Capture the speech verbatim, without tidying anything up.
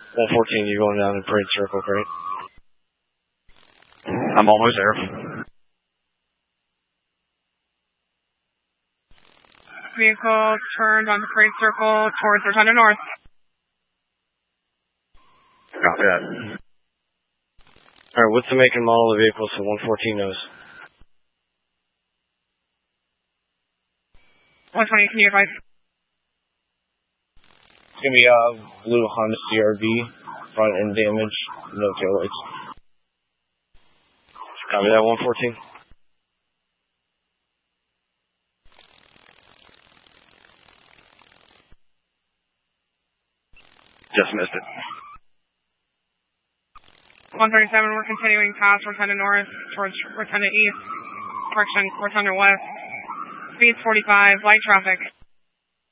one fourteen, you going down in Parade Circle, correct? I'm almost there. Vehicle turned onto Parade Circle towards Rotunda North. Copy that. Alright, what's the make and model of the vehicle so one fourteen knows? one twenty, can you advise? It's going to be a blue Honda C R V, front end damage, no taillights. Copy that, one fourteen. Just missed it. one thirty-seven, we're continuing past Rotunda North towards Rotunda East, correction, Rotunda West. Speed forty-five, light traffic.